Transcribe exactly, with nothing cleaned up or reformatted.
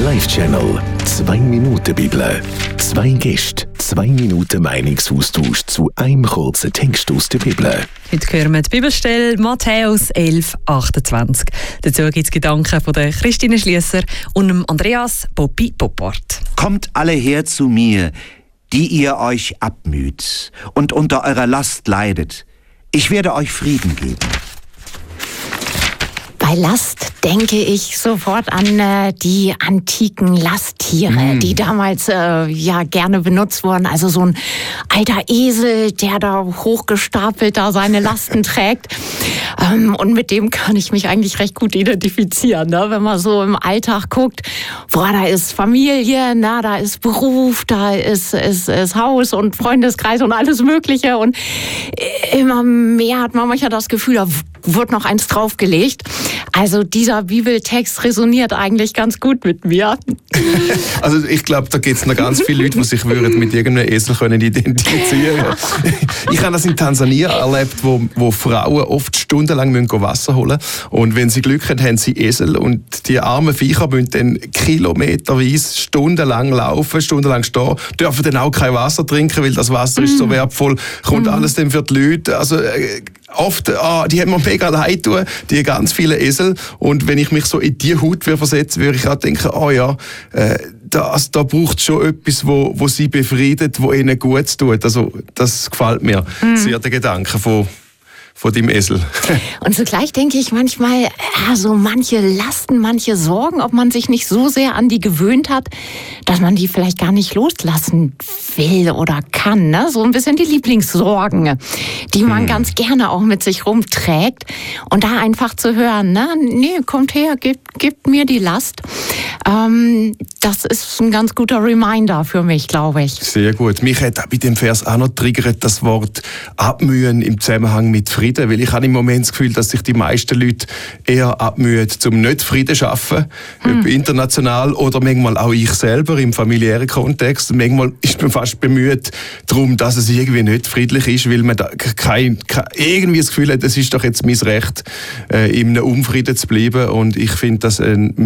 Live-Channel. Zwei Minuten Bibel. Zwei Gäste, zwei Minuten Meinungsaustausch zu einem kurzen Text aus der Bibel. Heute hören wir die Bibelstelle Matthäus elf, achtundzwanzig. Dazu gibt es Gedanken von der Christine Schliesser und dem Andreas Poppi Poppart. Kommt alle her zu mir, die ihr euch abmüht und unter eurer Last leidet. Ich werde euch Frieden geben. Bei Last denke ich sofort an äh, die antiken Lasttiere, mm. die damals äh, ja gerne benutzt wurden. Also so ein alter Esel, der da hochgestapelt da seine Lasten trägt. Ähm, und mit dem kann ich mich eigentlich recht gut identifizieren, ne? Wenn man so im Alltag guckt. Boah, da ist Familie, na, da ist Beruf, da ist, ist, ist Haus und Freundeskreis und alles Mögliche. Und immer mehr hat man manchmal das Gefühl, da wird noch eins draufgelegt. Also dieser Bibeltext resoniert eigentlich ganz gut mit mir. Also ich glaube, da gibt es noch ganz viele Leute, die sich würden mit irgendeinem Esel können identifizieren können. Ich habe das in Tansania erlebt, wo, wo Frauen oft stundenlang Wasser holen müssen. Und wenn sie Glück haben, haben sie Esel. Und die armen Viecher müssen dann kilometerweise stundenlang laufen, stundenlang stehen, dürfen dann auch kein Wasser trinken, weil das Wasser mm. ist so wertvoll. Kommt mm. alles dann für die Leute. Also äh, oft, ah, die haben mir mega leid tun, die ganz viele Esel. Und wenn ich mich so in die Haut versetze, würde ich auch denken, oh ja, äh, das, da braucht es schon etwas, wo, wo sie befriedet, wo ihnen gut tut. Also das gefällt mir mm. sehr, der Gedanke von von dem Esel. Und zugleich denke ich manchmal, ja, so manche Lasten, manche Sorgen, ob man sich nicht so sehr an die gewöhnt hat, dass man die vielleicht gar nicht loslassen will oder kann. Ne? So ein bisschen die Lieblingssorgen, die man hm. ganz gerne auch mit sich rumträgt. Und da einfach zu hören, ne? Nee, kommt her, gebt, gebt mir die Last. Ähm, das ist ein ganz guter Reminder für mich, glaube ich. Sehr gut. Mich hat bei dem Vers auch noch triggert das Wort abmühen im Zusammenhang mit Frieden, weil ich habe im Moment das Gefühl, dass sich die meisten Leute eher abmühen, um nicht Frieden zu schaffen, hm. ob international oder manchmal auch ich selber im familiären Kontext. Manchmal ist man fast bemüht darum, dass es irgendwie nicht friedlich ist, weil man da kein, kein, irgendwie das Gefühl hat, es ist doch jetzt mein Recht, äh, in einem Unfrieden zu bleiben. Und ich finde das ein